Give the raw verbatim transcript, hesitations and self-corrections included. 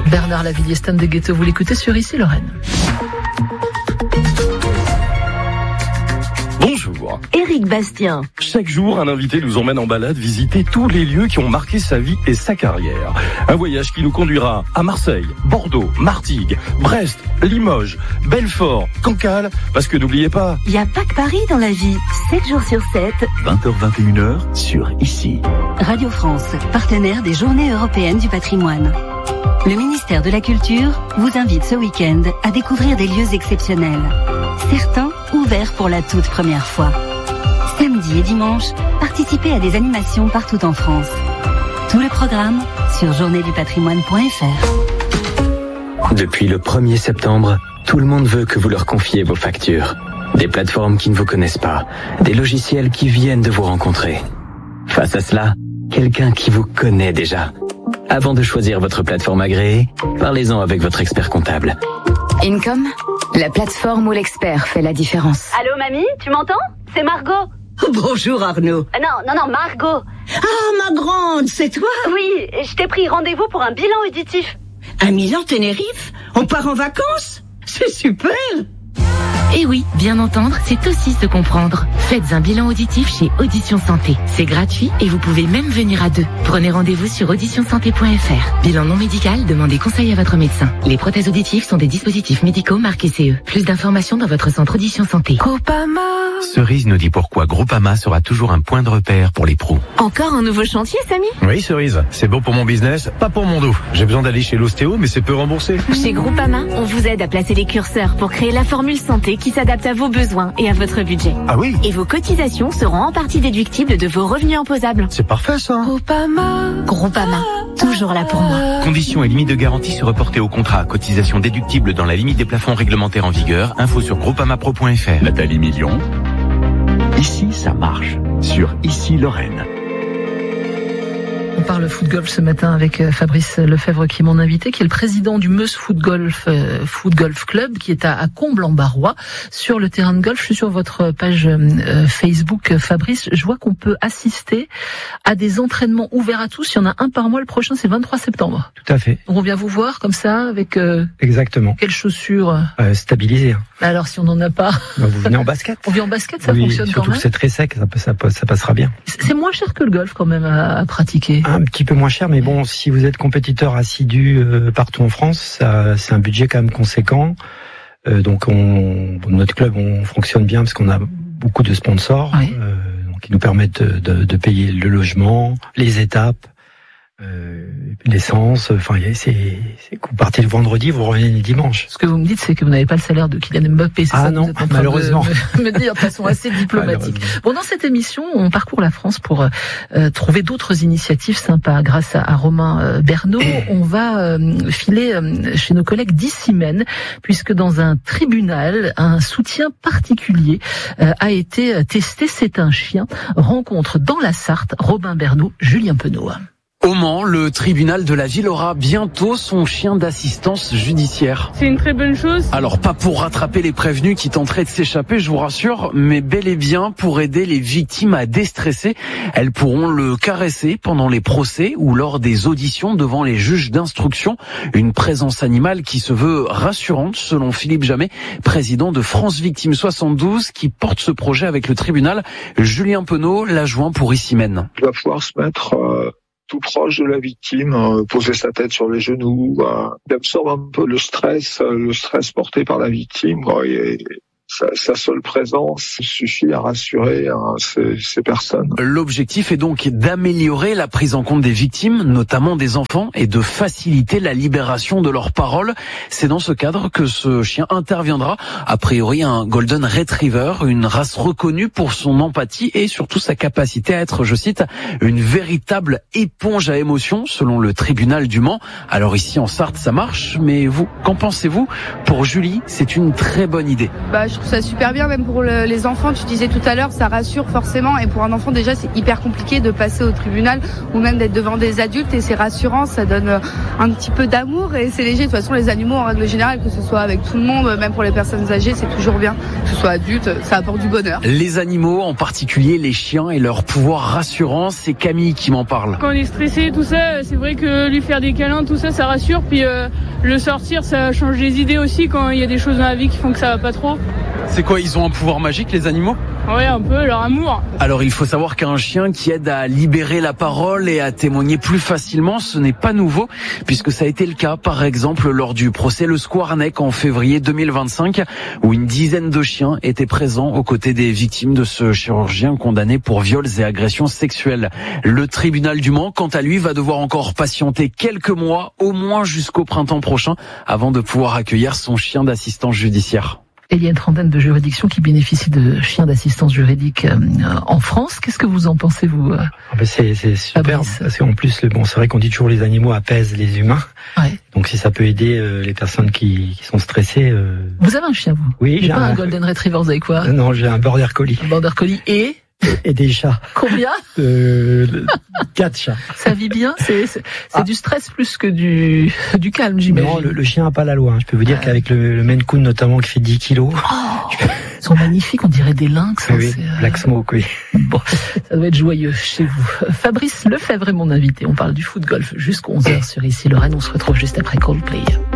Bernard Lavillier, Stan de Ghetto, vous l'écoutez sur Ici Lorraine. Bonjour. Éric Bastien. Chaque jour, un invité nous emmène en balade visiter tous les lieux qui ont marqué sa vie et sa carrière. Un voyage qui nous conduira à Marseille, Bordeaux, Martigues, Brest, Limoges, Belfort, Cancale, parce que n'oubliez pas... Il n'y a pas que Paris dans la vie. sept jours sur sept. vingt heures vingt et une heures sur Ici. Radio France, partenaire des Journées européennes du patrimoine. Le ministère de la Culture vous invite ce week-end à découvrir des lieux exceptionnels. Certains ouverts pour la toute première fois. Samedi et dimanche, participez à des animations partout en France. Tout le programme sur journée du patrimoine point f r. Depuis le premier septembre, tout le monde veut que vous leur confiez vos factures. Des plateformes qui ne vous connaissent pas, des logiciels qui viennent de vous rencontrer. Face à cela, quelqu'un qui vous connaît déjà. Avant de choisir votre plateforme agréée, parlez-en avec votre expert comptable. Income, la plateforme où l'expert fait la différence. Allô mamie, tu m'entends? C'est Margot. Bonjour Arnaud. Euh, non, non, non, Margot. Ah, ma grande, c'est toi? Oui, je t'ai pris rendez-vous pour un bilan auditif. À Milan-Tenerife? On part en vacances? C'est super! Et oui, bien entendre, c'est aussi se comprendre. Faites un bilan auditif chez Audition Santé. C'est gratuit et vous pouvez même venir à deux. Prenez rendez-vous sur audition santé point f r. Bilan non médical, demandez conseil à votre médecin. Les prothèses auditives sont des dispositifs médicaux marqués C E. Plus d'informations dans votre centre Audition Santé. Groupama. Cerise nous dit pourquoi Groupama sera toujours un point de repère pour les pros. Encore un nouveau chantier, Samy? Oui, Cerise. C'est bon pour mon business, pas pour mon dos. J'ai besoin d'aller chez l'ostéo, mais c'est peu remboursé. Chez Groupama, on vous aide à placer les curseurs pour créer la formule santé qui s'adapte à vos besoins et à votre budget. Ah oui? Et vos cotisations seront en partie déductibles de vos revenus imposables. C'est parfait, ça. Groupama. Groupama, toujours là pour moi. Conditions et limites de garantie se reporter au contrat. Cotisation déductible dans la limite des plafonds réglementaires en vigueur. Info sur groupama pro point f r. Nathalie Million. Ici, ça marche. Sur Ici Lorraine. On parle foot golf ce matin avec Fabrice Lefebvre qui est mon invité, qui est le président du Meuse Foot Golf, euh, Foot Golf Club, qui est à, à Combles-en-Barrois, sur le terrain de golf. Je suis sur votre page euh, Facebook, Fabrice. Je vois qu'on peut assister à des entraînements ouverts à tous. Il y en a un par mois. Le prochain, c'est le vingt-trois septembre. Tout à fait. On vient vous voir comme ça, avec euh, exactement. Quelles chaussures euh, stabilisées. Alors, si on n'en a pas, bah, vous venez en basket. On vient en basket, ça oui, fonctionne quand même. Surtout que c'est très sec, ça, ça, ça passera bien. C'est moins cher que le golf quand même à, à pratiquer. Un petit peu moins cher, mais bon, si vous êtes compétiteur assidu euh, partout en France, ça, c'est un budget quand même conséquent. Euh, donc, on, notre club, on fonctionne bien parce qu'on a beaucoup de sponsors, oui. euh, donc qui nous permettent de, de, de payer le logement, les étapes, euh, l'essence. Enfin, c'est, c'est vous partez le vendredi, vous revenez le dimanche. Ce que vous me dites, c'est que vous n'avez pas le salaire de Kylian Mbappé. C'est ah ça non, que vous êtes en train malheureusement. De me, me dire de façon assez diplomatique. Bon, dans cette émission, on parcourt la France pour euh, trouver d'autres initiatives sympas. Grâce à, à Romain euh, Bernot, on va euh, filer euh, chez nos collègues d'Issy-Mène, puisque dans un tribunal, un soutien particulier euh, a été testé. C'est un chien. Rencontre dans la Sarthe, Robin Bernot, Julien Penaud. Au Mans, le tribunal de la ville aura bientôt son chien d'assistance judiciaire. C'est une très bonne chose. Alors pas pour rattraper les prévenus qui tenteraient de s'échapper, je vous rassure, mais bel et bien pour aider les victimes à déstresser. Elles pourront le caresser pendant les procès ou lors des auditions devant les juges d'instruction. Une présence animale qui se veut rassurante selon Philippe Jamet, président de France Victimes soixante-douze, qui porte ce projet avec le tribunal. Julien Penaud, l'adjoint pour Issy-Mène. Il va pouvoir se mettre... Euh... tout proche de la victime, euh, poser sa tête sur les genoux, euh, il absorbe un peu le stress, euh, le stress porté par la victime, quoi, et sa, sa seule présence suffit à rassurer hein, ces, ces personnes. L'objectif est donc d'améliorer la prise en compte des victimes, notamment des enfants, et de faciliter la libération de leurs paroles. C'est dans ce cadre que ce chien interviendra, a priori un Golden Retriever, une race reconnue pour son empathie et surtout sa capacité à être, je cite, une véritable éponge à émotions, selon le tribunal du Mans. Alors ici en Sarthe, ça marche, mais vous, qu'en pensez-vous? Pour Julie, c'est une très bonne idée. Bah, je trouve ça super bien, même pour le, les enfants. Tu disais tout à l'heure, ça rassure forcément. Et pour un enfant, déjà, c'est hyper compliqué de passer au tribunal ou même d'être devant des adultes. Et c'est rassurant, ça donne un petit peu d'amour et c'est léger. De toute façon, les animaux, en règle générale, que ce soit avec tout le monde, même pour les personnes âgées, c'est toujours bien. Que ce soit adulte, ça apporte du bonheur. Les animaux, en particulier les chiens et leur pouvoir rassurant, c'est Camille qui m'en parle. Quand on est stressé, tout ça, c'est vrai que lui faire des câlins, tout ça, ça rassure. Puis euh, le sortir, ça change les idées aussi quand il y a des choses dans la vie qui font que ça va pas trop. C'est quoi, ils ont un pouvoir magique, les animaux ? Ouais, un peu, leur amour. Alors il faut savoir qu'un chien qui aide à libérer la parole et à témoigner plus facilement, ce n'est pas nouveau, puisque ça a été le cas, par exemple, lors du procès Le Squarneck en février deux mille vingt-cinq, où une dizaine de chiens étaient présents aux côtés des victimes de ce chirurgien condamné pour viols et agressions sexuelles. Le tribunal du Mans, quant à lui, va devoir encore patienter quelques mois, au moins jusqu'au printemps prochain, avant de pouvoir accueillir son chien d'assistance judiciaire. Et il y a une trentaine de juridictions qui bénéficient de chiens d'assistance juridique euh, en France. Qu'est-ce que vous en pensez, vous euh, C'est, c'est super, parce qu'en plus, bon, c'est vrai qu'on dit toujours les animaux apaisent les humains. Ouais. Donc si ça peut aider euh, les personnes qui, qui sont stressées... Euh... Vous avez un chien, vous? Oui, j'ai pas un... un Golden Retriever, vous avez quoi? Non, j'ai un Border Collie. Un Border Collie et et des chats. Combien? euh, Quatre chats. Ça vit bien? C'est, c'est, c'est ah. du stress plus que du, du calme, j'imagine. Non, le, le chien n'a pas la loi. Hein. Je peux vous dire ah. qu'avec le, le Maine Coon notamment qui fait dix kilos. Oh, ils sont magnifiques, on dirait des lynx. Oui, hein, oui. Euh... Black Smoke, oui. Bon, ça doit être joyeux chez vous. Fabrice Lefebvre est mon invité. On parle du foot golf jusqu'à onze heures sur Ici Lorraine. On se retrouve juste après Coldplay.